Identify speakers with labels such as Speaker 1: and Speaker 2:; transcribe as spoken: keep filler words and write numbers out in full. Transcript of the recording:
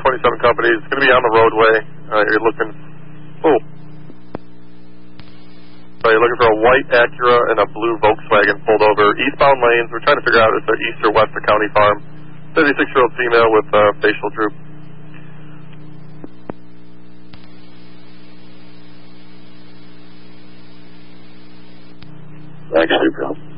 Speaker 1: twenty-seven company. It's going to be on the roadway. Uh, you're looking... Oh. So you're looking for a white Acura and a blue Volkswagen pulled over. Eastbound lanes. We're trying to figure out if they're east or west of County Farm. thirty-six-year-old female with uh, facial droop.
Speaker 2: Thanks, Super.